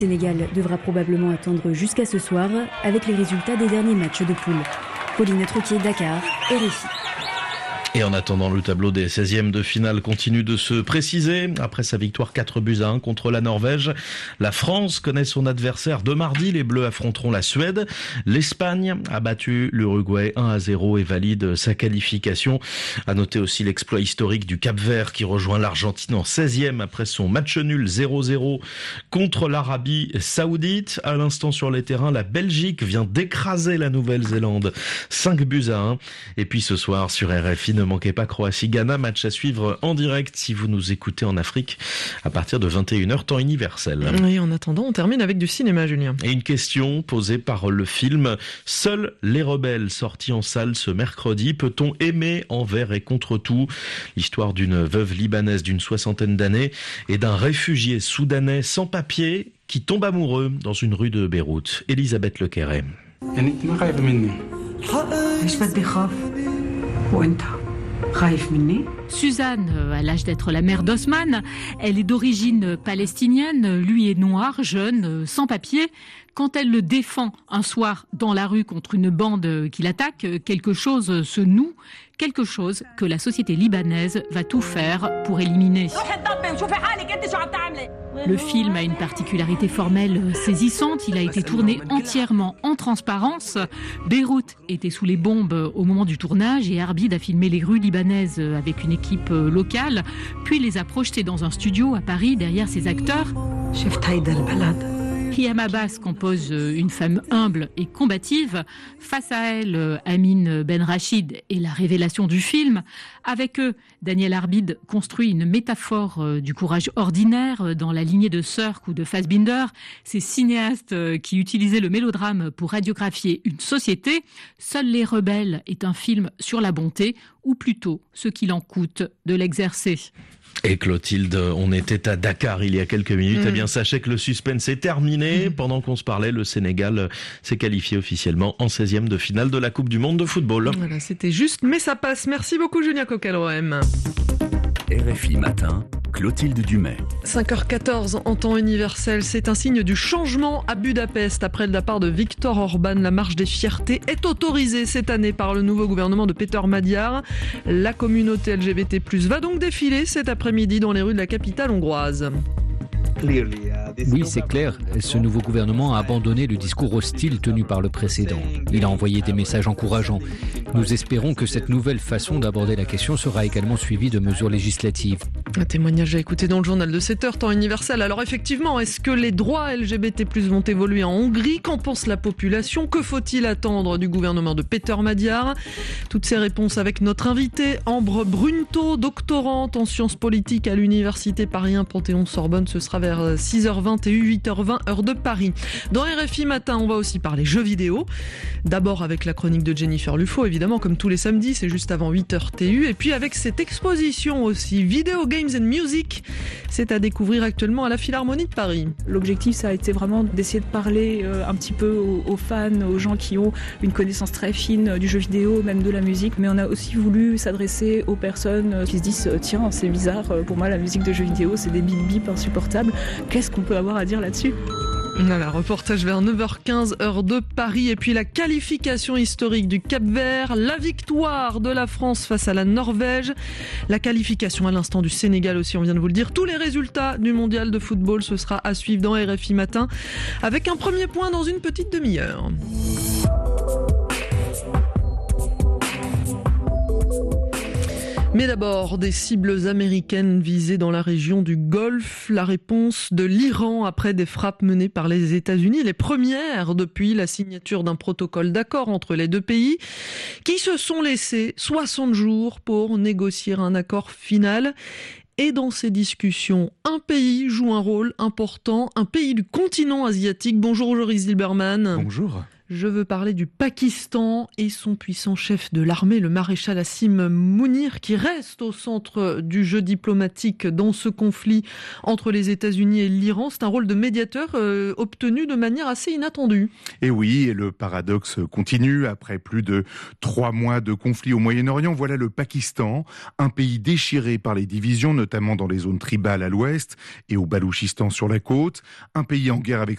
Le Sénégal devra probablement attendre jusqu'à ce soir avec les résultats des derniers matchs de poule. Pauline Troquier, Dakar, RFI. Et en attendant, le tableau des 16e de finale continue de se préciser. Après sa victoire 4-1 contre la Norvège, la France connaît son adversaire de mardi. Les Bleus affronteront la Suède. L'Espagne a battu l'Uruguay 1-0 et valide sa qualification. À noter aussi l'exploit historique du Cap-Vert qui rejoint l'Argentine en 16e après son match nul 0-0 contre l'Arabie Saoudite. À l'instant sur les terrains, la Belgique vient d'écraser la Nouvelle-Zélande 5-1. Et puis ce soir sur RFI, ne manquez pas Croatie-Ghana, match à suivre en direct si vous nous écoutez en Afrique à partir de 21h temps universel. Et en attendant, on termine avec du cinéma, Julien. Et une question posée par le film Seuls les rebelles, sorti en salle ce mercredi. Peut-on aimer envers et contre tout? L'histoire d'une veuve libanaise d'une 60aine d'années et d'un réfugié soudanais sans papier qui tombe amoureux dans une rue de Beyrouth. Elisabeth Lequeret. Suzanne a l'âge d'être la mère d'Osman. Elle est d'origine palestinienne. Lui est noir, jeune, sans papier. Quand elle le défend un soir dans la rue contre une bande qui l'attaque, quelque chose se noue, quelque chose que la société libanaise va tout faire pour éliminer. Le film a une particularité formelle saisissante. Il a été tourné entièrement en transparence. Beyrouth était sous les bombes au moment du tournage et Arbid a filmé les rues libanaises avec une équipe locale, puis les a projetées dans un studio à Paris derrière ses acteurs. Hiam Abbas compose une femme humble et combative. Face à elle, Amin Ben Rachid est la révélation du film. Avec eux, Daniel Arbid construit une métaphore du courage ordinaire dans la lignée de Sirk ou de Fassbinder, ces cinéastes qui utilisaient le mélodrame pour radiographier une société. Seuls les rebelles est un film sur la bonté, ou plutôt ce qu'il en coûte de l'exercer. Et Clotilde, on était à Dakar il y a quelques minutes. Eh bien, sachez que le suspense est terminé. Pendant qu'on se parlait, le Sénégal s'est qualifié officiellement en 16e de finale de la Coupe du Monde de football. Voilà, c'était juste, mais ça passe. Merci beaucoup, Julien Coquelroem. RFI Matin, Clotilde Dumais. 5h14 en temps universel, c'est un signe du changement à Budapest. Après le départ de Viktor Orban, la marche des fiertés est autorisée cette année par le nouveau gouvernement de Péter Magyar. La communauté LGBT+ va donc défiler cet après-midi dans les rues de la capitale hongroise. Oui, c'est clair. Ce nouveau gouvernement a abandonné le discours hostile tenu par le précédent. Il a envoyé des messages encourageants. Nous espérons que cette nouvelle façon d'aborder la question sera également suivie de mesures législatives. Un témoignage à écouter dans le journal de 7h, temps universel. Alors effectivement, est-ce que les droits LGBT+ vont évoluer en Hongrie? Qu'en pense la population? Que faut-il attendre du gouvernement de Péter Magyar? Toutes ces réponses avec notre invitée, Ambre Brunto, doctorante en sciences politiques à l'université Paris 1 Panthéon-Sorbonne. Ce sera vers 6h20 et 8h20 heure de Paris. Dans RFI Matin, on va aussi parler jeux vidéo. D'abord avec la chronique de Jennifer Lufo, évidemment, comme tous les samedis, c'est juste avant 8h TU. Et puis avec cette exposition aussi, Video Games and Music, c'est à découvrir actuellement à la Philharmonie de Paris. L'objectif, ça a été vraiment d'essayer de parler un petit peu aux fans, aux gens qui ont une connaissance très fine du jeu vidéo, même de la musique. Mais on a aussi voulu s'adresser aux personnes qui se disent « Tiens, c'est bizarre, pour moi la musique de jeu vidéo, c'est des bip-bip insupportables. Qu'est-ce qu'on peut avoir à dire là-dessus ?» Voilà, reportage vers 9h15, heure de Paris. Et puis la qualification historique du Cap-Vert, la victoire de la France face à la Norvège, la qualification à l'instant du Sénégal aussi, on vient de vous le dire. Tous les résultats du mondial de football, ce sera à suivre dans RFI Matin, avec un premier point dans une petite demi-heure. Mais d'abord, des cibles américaines visées dans la région du Golfe. La réponse de l'Iran après des frappes menées par les États-Unis, les premières depuis la signature d'un protocole d'accord entre les deux pays, qui se sont laissés 60 jours pour négocier un accord final. Et dans ces discussions, un pays joue un rôle important, un pays du continent asiatique. Bonjour Joris Zilberman. Bonjour. Je veux parler du Pakistan et son puissant chef de l'armée, le maréchal Asim Mounir, qui reste au centre du jeu diplomatique dans ce conflit entre les États-Unis et l'Iran. C'est un rôle de médiateur obtenu de manière assez inattendue. Et oui, et le paradoxe continue. Après plus de 3 mois de conflit au Moyen-Orient, voilà le Pakistan, un pays déchiré par les divisions, notamment dans les zones tribales à l'ouest et au Baloutchistan sur la côte, un pays en guerre avec